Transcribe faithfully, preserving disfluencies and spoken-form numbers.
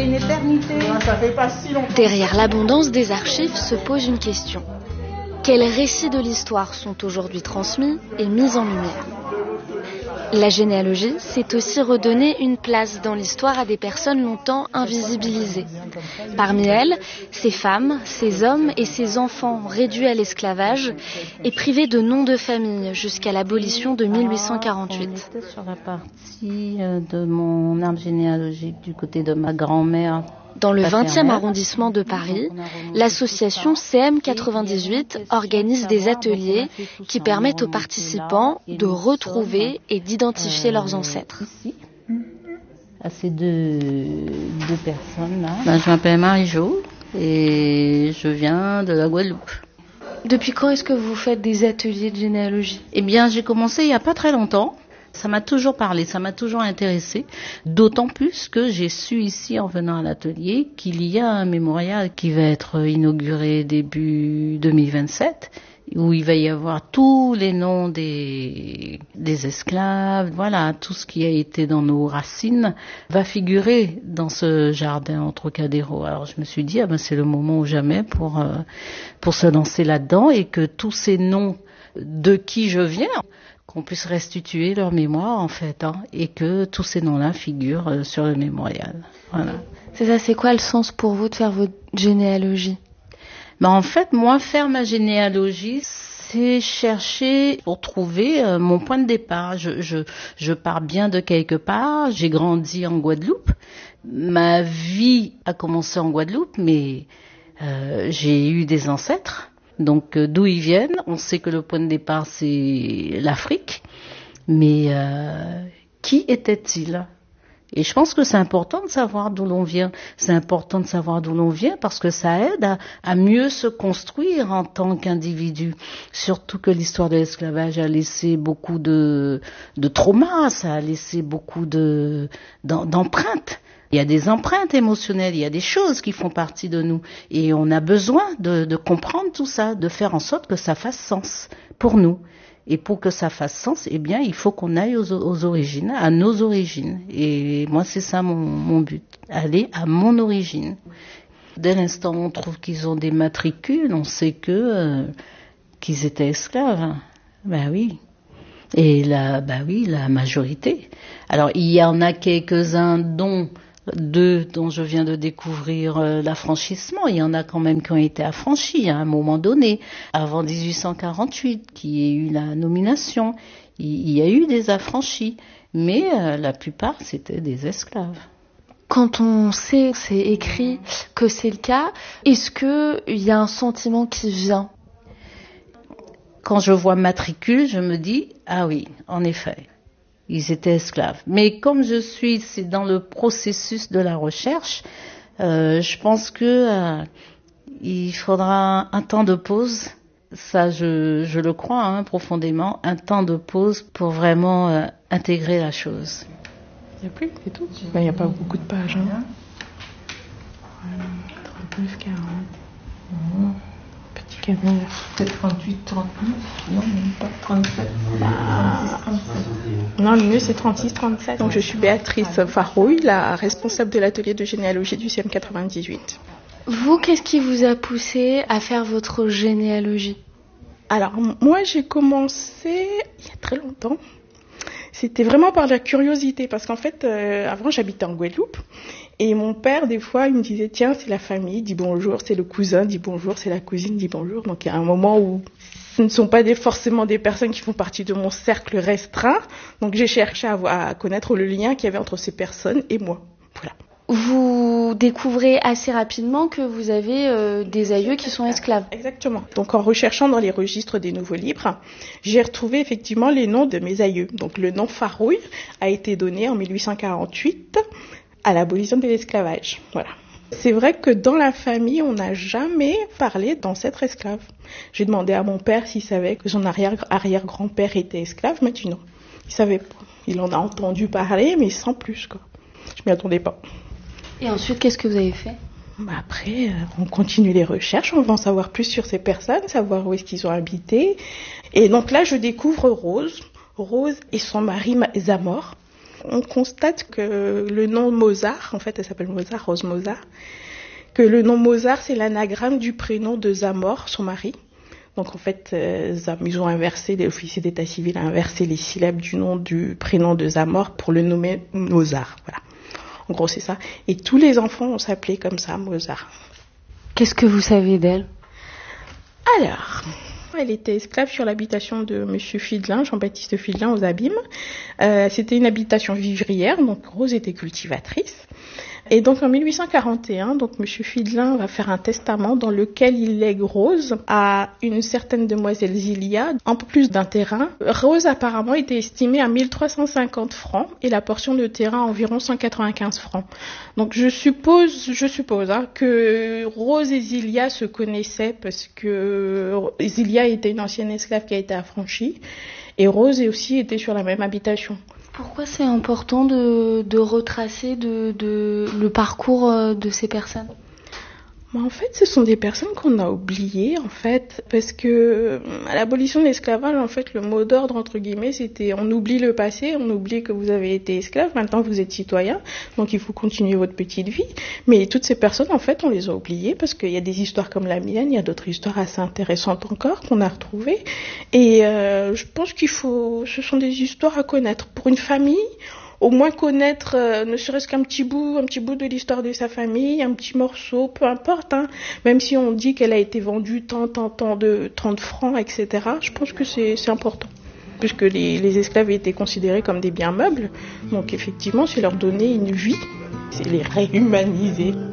fait une éternité. Ça fait pas si longtemps. Derrière l'abondance des archives se pose une question. Quels récits de l'histoire sont aujourd'hui transmis et mis en lumière ? La généalogie, c'est aussi redonner une place dans l'histoire à des personnes longtemps invisibilisées. Parmi elles, ces femmes, ces hommes et ces enfants réduits à l'esclavage et privés de noms de famille jusqu'à l'abolition de mille huit cent quarante-huit. On était sur la partie de mon arbre généalogique du côté de ma grand-mère. Dans le vingtième arrondissement de Paris, l'association C M quatre-vingt-dix-huit organise des ateliers qui permettent aux participants de retrouver et d'identifier leurs ancêtres. À ces deux, deux personnes-là. Ben, je m'appelle Marie-Jo et je viens de la Guadeloupe. Depuis quand est-ce que vous faites des ateliers de généalogie ? Eh bien, j'ai commencé il n'y a pas très longtemps. Ça m'a toujours parlé, ça m'a toujours intéressé, d'autant plus que j'ai su ici en venant à l'atelier qu'il y a un mémorial qui va être inauguré début deux mille vingt-sept, où il va y avoir tous les noms des, des esclaves, voilà, tout ce qui a été dans nos racines va figurer dans ce jardin au Trocadéro. Alors je me suis dit, ah ben c'est le moment ou jamais pour, euh, pour se lancer là-dedans et que tous ces noms de qui je viens, qu'on puisse restituer leur mémoire en fait, hein, et que tous ces noms-là figurent euh, sur le mémorial. Voilà. C'est ça, c'est quoi le sens pour vous de faire votre généalogie ? Ben, en fait, moi, faire ma généalogie, c'est chercher pour trouver euh, mon point de départ. Je, je, je pars bien de quelque part, j'ai grandi en Guadeloupe, ma vie a commencé en Guadeloupe, mais euh, j'ai eu des ancêtres. Donc euh, d'où ils viennent, on sait que le point de départ c'est l'Afrique, mais euh, qui était-il ? Et je pense que c'est important de savoir d'où l'on vient. C'est important de savoir d'où l'on vient parce que ça aide à, à mieux se construire en tant qu'individu. Surtout que l'histoire de l'esclavage a laissé beaucoup de, de traumas, ça a laissé beaucoup de, d'empreintes. Il y a des empreintes émotionnelles, il y a des choses qui font partie de nous. Et on a besoin de, de comprendre tout ça, de faire en sorte que ça fasse sens pour nous. Et pour que ça fasse sens, eh bien, il faut qu'on aille aux, aux origines, à nos origines. Et moi, c'est ça mon, mon but, aller à mon origine. Dès l'instant où on trouve qu'ils ont des matricules, on sait que euh, qu'ils étaient esclaves. Ben oui. Et la, ben oui, la majorité. Alors, il y en a quelques-uns dont deux dont je viens de découvrir euh, l'affranchissement. Il y en a quand même qui ont été affranchis à un moment donné, avant dix-huit cent quarante-huit, qui ait eu la nomination. Il, il y a eu des affranchis, mais euh, la plupart, c'était des esclaves. Quand on sait, c'est écrit, que c'est le cas, est-ce qu'il y a un sentiment qui vient ? Quand je vois matricule, je me dis, ah oui, en effet. Ils étaient esclaves. Mais comme je suis, c'est dans le processus de la recherche, euh, je pense que euh, il faudra un temps de pause. Ça, je, je le crois hein, profondément, un temps de pause pour vraiment euh, intégrer la chose. Il n'y a plus, c'est tout. Il n'y a pas beaucoup de pages. Hein. trente-neuf, quarante. Petit canard. C'est trente-huit, trente-neuf, non, même pas trente-sept. Ah. Non, le mieux c'est trente-six, trente-sept. Donc je suis Béatrice Farouille, la responsable de l'atelier de généalogie du C M quatre-vingt-dix-huit. Vous, qu'est-ce qui vous a poussé à faire votre généalogie ? Alors, moi j'ai commencé il y a très longtemps. C'était vraiment par la curiosité, parce qu'en fait, euh, avant j'habitais en Guadeloupe, et mon père, des fois, il me disait, tiens, c'est la famille, dis bonjour, c'est le cousin, dis bonjour, c'est la cousine, dis bonjour. Donc il y a un moment où ce ne sont pas des, forcément des personnes qui font partie de mon cercle restreint, donc j'ai cherché à, à connaître le lien qu'il y avait entre ces personnes et moi. Voilà. Vous découvrez assez rapidement que vous avez euh, des aïeux qui sont esclaves. Exactement. Donc en recherchant dans les registres des nouveaux livres, j'ai retrouvé effectivement les noms de mes aïeux. Donc le nom Farouille a été donné en mille huit cent quarante-huit à l'abolition de l'esclavage. Voilà. C'est vrai que dans la famille, on n'a jamais parlé d'ancêtre esclave. J'ai demandé à mon père s'il savait que son arrière-arrière-grand-père était esclave, mais non, il savait pas. Il en a entendu parler, mais sans plus, quoi. Je m'y attendais pas. Et ensuite, qu'est-ce que vous avez fait ? Bah après, euh, on continue les recherches, on veut en savoir plus sur ces personnes, savoir où est-ce qu'ils ont habité. Et donc là, je découvre Rose, Rose et son mari Zamor. On constate que le nom Mozart, en fait elle s'appelle Mozart, Rose Mozart, que le nom Mozart c'est l'anagramme du prénom de Zamor, son mari. Donc en fait, euh, ils ont inversé, l'officier d'état civil a inversé les syllabes du nom du prénom de Zamor pour le nommer Mozart. Voilà. En gros c'est ça. Et tous les enfants ont s'appelé comme ça, Mozart. Qu'est-ce que vous savez d'elle ? Alors... Elle était esclave sur l'habitation de Monsieur Fidelin, Jean-Baptiste Fidelin, aux Abîmes. Euh, c'était une habitation vivrière, donc Rose était cultivatrice. Et donc en mille huit cent quarante et un, donc Monsieur Fidelin va faire un testament dans lequel il lègue Rose à une certaine demoiselle Zilia, en plus d'un terrain. Rose apparemment était estimée à mille trois cent cinquante francs et la portion de terrain à environ cent quatre-vingt-quinze francs. Donc je suppose, je suppose hein, que Rose et Zilia se connaissaient parce que Zilia était une ancienne esclave qui a été affranchie et Rose aussi était sur la même habitation. Pourquoi c'est important de, de retracer de, de, le parcours de ces personnes ? En fait, ce sont des personnes qu'on a oubliées, en fait, parce que à l'abolition de l'esclavage, en fait, le mot d'ordre, entre guillemets, c'était on oublie le passé, on oublie que vous avez été esclave, maintenant vous êtes citoyen, donc il faut continuer votre petite vie. Mais toutes ces personnes, en fait, on les a oubliées parce qu'il y a des histoires comme la mienne, il y a d'autres histoires assez intéressantes encore qu'on a retrouvées. Et euh, je pense qu'il faut, ce sont des histoires à connaître pour une famille. Au moins connaître, euh, ne serait-ce qu'un petit bout, un petit bout de l'histoire de sa famille, un petit morceau, peu importe, hein. Même si on dit qu'elle a été vendue tant, tant, tant de trente francs, et cetera. Je pense que c'est, c'est important, puisque les, les esclaves étaient considérés comme des biens meubles. Donc effectivement, c'est leur donner une vie, c'est les réhumaniser.